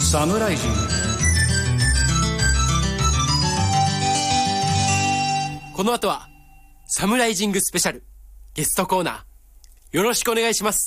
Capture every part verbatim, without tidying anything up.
サムライジング。 この後はサムライジングスペシャルゲストコーナー、よろしくお願いします。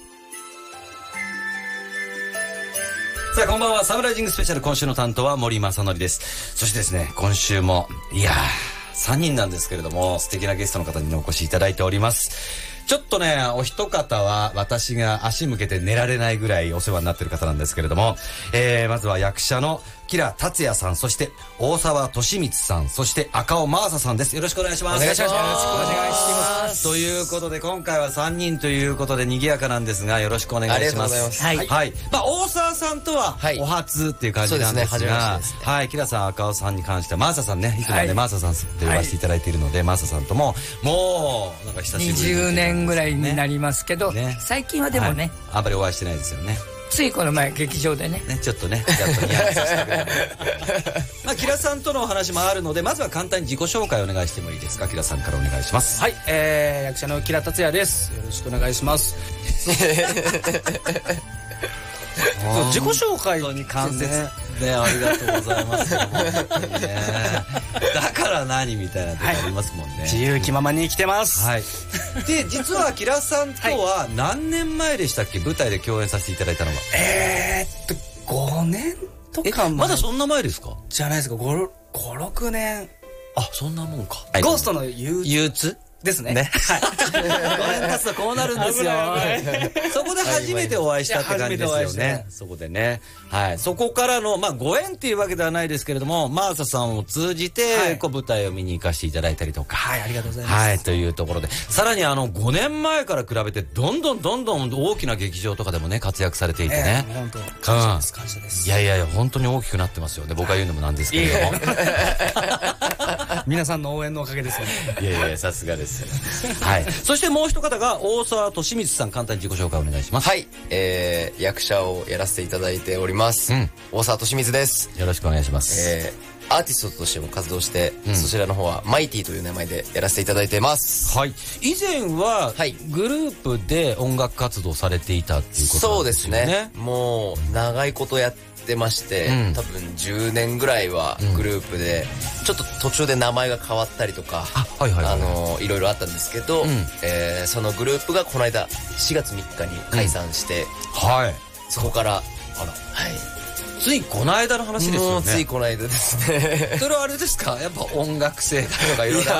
さあこんばんは。サムライジングスペシャル、今週の担当は森正則です。そしてですね、今週もいやーさんにんなんですけれども、素敵なゲストの方にお越しいただいております。ちょっとね、お一方は私が足向けて寝られないぐらいお世話になっている方なんですけれども、えー、まずは役者の吉良達也さん、そして大沢利光さん、そして赤尾真麻さんです。よろしくお願いします。 お願いします。よろしくお願いします。 ということで今回はさんにんということで賑やかなんですが、よろしくお願いします。ありがとうございます。はい、はい、まあ大沢さんとはお初っていう感じなんですが、はい、ね、はい、吉良さん、赤尾さんに関しては真麻さんね、いつもね、真麻さんって呼ばせていただいているので、真麻さんとももうなんか久しぶりにじゅうねんぐらいになりますけど、ね、最近はでもね、はい、あんまりお会いしてないですよね。ついこの前劇場でね、ね、ちょっとね、やっとニヤッとしたぐらいまあ吉良さんとのお話もあるので、まずは簡単に自己紹介をお願いしてもいいですか。吉良さんからお願いします。 はい、えー、役者の吉良達也です。よろしくお願いします自己紹介に関節ね、ありがとうございますね、だから何みたいなとこありますもんね、はい、 自由気ままに生きてます、 はい、で実は吉良さんとは何年前でしたっけ、舞台で共演させていただいたのは。 えーっとごねんとか前。 まだそんな前ですか。 じゃないですか、ご、ろくねん。 あ、そんなもんか。 ゴーストの憂鬱ですね。 ね。ごねん経つとこうなるんですよ。そこで初めてお会いしたって感じですよね。そこでね。はい。そこからの、まあご縁っていうわけではないですけれども、真麻さんを通じて、こう舞台を見に行かせていただいたりとか。 はい、ありがとうございます。 はい、というところで。さらにあの、ごねんまえから比べて、どんどんどんどん大きな劇場とかでもね、活躍されていてね。 本当感謝です、感謝です。 いやいやいや、本当に大きくなってますよね。僕が言うのもなんですけれども。 皆さんの応援のおかげですよね。 いやいや、さすがですよ。はい。そしてもう一方が大沢利光さん、簡単に自己紹介お願いします。 はい、えー、役者をやらせていただいております、うん、大沢利光です。 よろしくお願いします。 えー、アーティストとしても活動して、うん、そちらの方はマイティという名前でやらせていただいてます。 はい。以前はグループで音楽活動されていたっていうことなんですよね。 そうですね。もう長いことやって出まして、うん、多分じゅうねんぐらいはグループで、うん、ちょっと途中で名前が変わったりとか、あのいろいろあったんですけど、うん、えー、そのグループがこの間しがつみっかに解散して、うん、はい、そこからあら、はい、 ついこの間の話ですよね。 もうついこの間ですねそれはあれですか、やっぱ音楽性だとかいろいろあ